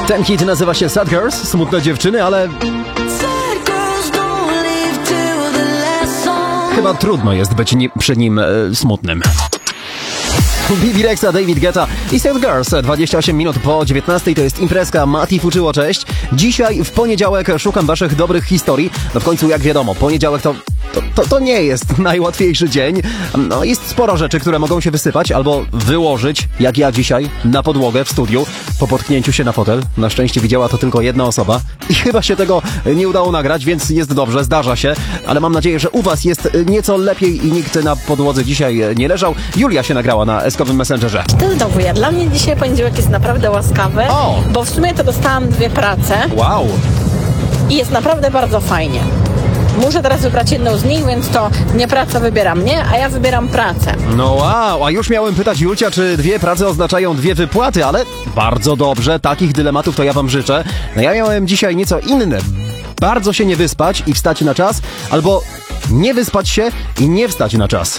Ten hit nazywa się Sad Girls, smutne dziewczyny, ale chyba trudno jest być przy nim smutnym. Bibi Rexha, David Guetta i Sad Girls. 28 minut po 19 to jest imprezka Mati Fuczyło, cześć. Dzisiaj w poniedziałek szukam waszych dobrych historii. No w końcu jak wiadomo, poniedziałek to nie jest najłatwiejszy dzień. No jest sporo rzeczy, które mogą się wysypać albo wyłożyć, jak ja dzisiaj, na podłogę w studiu po potknięciu się na fotel. Na szczęście widziała to tylko jedna osoba i chyba się tego nie udało nagrać, więc jest dobrze, zdarza się, ale mam nadzieję, że u was jest nieco lepiej i nikt na podłodze dzisiaj nie leżał. Julia się nagrała na eskowym Messengerze. To znowu ja. Dla mnie dzisiaj poniedziałek jest naprawdę łaskawy, bo w sumie to dostałam 2 prace. Wow! I jest naprawdę bardzo fajnie. Muszę teraz wybrać jedną z nich, więc to nie praca wybiera mnie, a ja wybieram pracę. No wow, a już miałem pytać Julcia, czy 2 prace oznaczają 2 wypłaty, ale bardzo dobrze, takich dylematów to ja wam życzę. No ja miałem dzisiaj nieco inne. Bardzo się nie wyspać i wstać na czas, albo nie wyspać się i nie wstać na czas.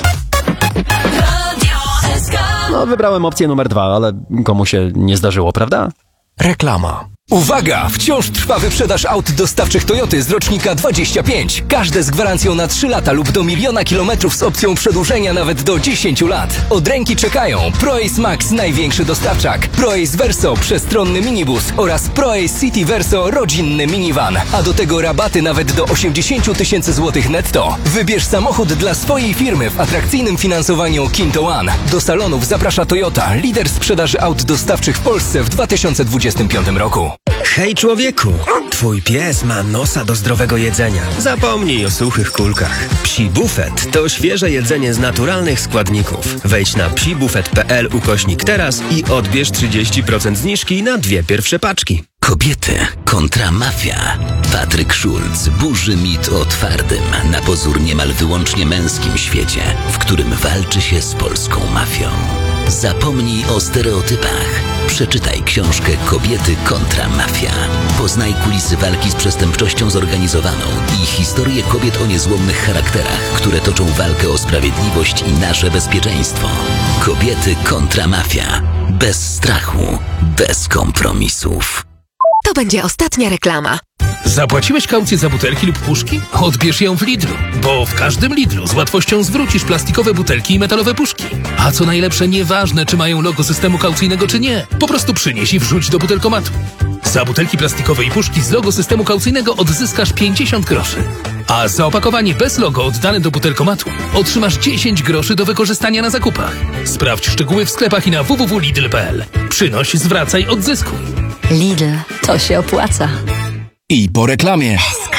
No wybrałem opcję numer 2, ale komu się nie zdarzyło, prawda? Reklama. Uwaga! Wciąż trwa wyprzedaż aut dostawczych Toyoty z rocznika 25. Każde z gwarancją na 3 lata lub do 1 000 000 kilometrów z opcją przedłużenia nawet do 10 lat. Od ręki czekają ProAce Max, największy dostawczak, ProAce Verso, przestronny minibus oraz ProAce City Verso, rodzinny minivan. A do tego rabaty nawet do 80 000 złotych netto. Wybierz samochód dla swojej firmy w atrakcyjnym finansowaniu Kinto One. Do salonów zaprasza Toyota, lider sprzedaży aut dostawczych w Polsce w 2025 roku. Hej człowieku, twój pies ma nosa do zdrowego jedzenia. Zapomnij o suchych kulkach. Psi Bufet to świeże jedzenie z naturalnych składników. Wejdź na psibufet.pl/teraz i odbierz 30% zniżki na 2 pierwsze paczki. Kobiety kontra mafia. Patryk Schulz burzy mit o twardym, na pozór niemal wyłącznie męskim świecie, w którym walczy się z polską mafią. Zapomnij o stereotypach. Przeczytaj książkę Kobiety kontra mafia. Poznaj kulisy walki z przestępczością zorganizowaną i historię kobiet o niezłomnych charakterach, które toczą walkę o sprawiedliwość i nasze bezpieczeństwo. Kobiety kontra mafia. Bez strachu, bez kompromisów. To będzie ostatnia reklama. Zapłaciłeś kaucję za butelki lub puszki? Odbierz ją w Lidlu, bo w każdym Lidlu z łatwością zwrócisz plastikowe butelki i metalowe puszki. A co najlepsze, nieważne czy mają logo systemu kaucyjnego czy nie, po prostu przynieś i wrzuć do butelkomatu. Za butelki plastikowe i puszki z logo systemu kaucyjnego odzyskasz 50 groszy. A za opakowanie bez logo oddane do butelkomatu otrzymasz 10 groszy do wykorzystania na zakupach. Sprawdź szczegóły w sklepach i na www.lidl.pl. Przynoś, zwracaj, odzyskuj. Lidl, to się opłaca. I po reklamie.